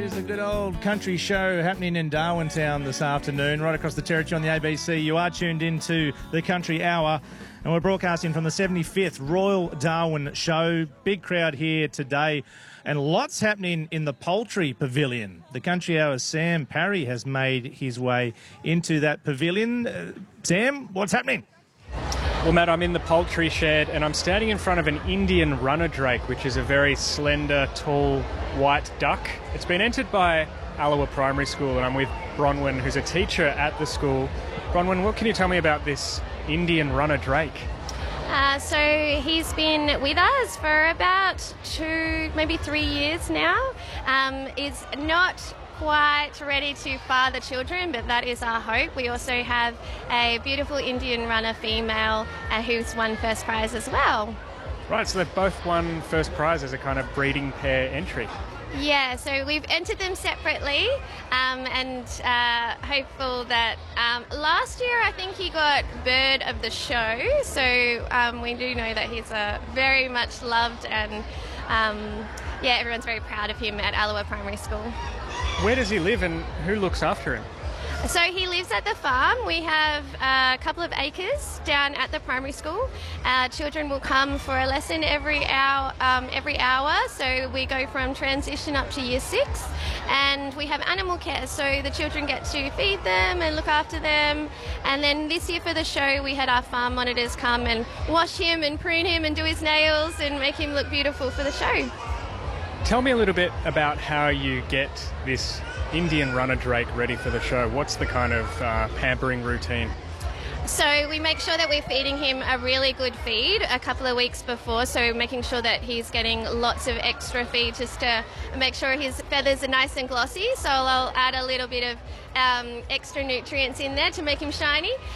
is a good old country show happening in Darwintown this afternoon, right across the territory on the ABC. You are tuned into the Country Hour, and we're broadcasting from the 75th Royal Darwin Show. Big crowd here today, and lots happening in the Poultry Pavilion. The Country Hour's Sam Parry has made his way into that pavilion. Sam, what's happening? Well, Matt, I'm in the poultry shed and I'm standing in front of an Indian runner drake, which is a very slender, tall, white duck. It's been entered by Allawa Primary School, and I'm with Bronwyn, who's a teacher at the school. Bronwyn, what can you tell me about this Indian runner drake? So he's been with us for about 2, maybe 3 years now. Is not quite ready to father children, but that is our hope. We also have a beautiful Indian runner female who's won first prize as well. Right, so they've both won first prize as a kind of breeding pair entry. Yeah, so we've entered them separately and hopeful that last year I think he got Bird of the Show, so we do know that he's very much loved, and yeah, everyone's very proud of him at Allawa Primary School. Where does he live and who looks after him? So he lives at the farm. We have a couple of acres down at the primary school. Children will come for a lesson every hour. So we go from transition up to year 6, and we have animal care. So the children get to feed them and look after them. And then this year for the show, we had our farm monitors come and wash him and prune him and do his nails and make him look beautiful for the show. Tell me a little bit about how you get this Indian runner drake ready for the show. What's the kind of pampering routine? So we make sure that we're feeding him a really good feed a couple of weeks before, so making sure that he's getting lots of extra feed just to make sure his feathers are nice and glossy. So I'll add a little bit of extra nutrients in there to make him shiny.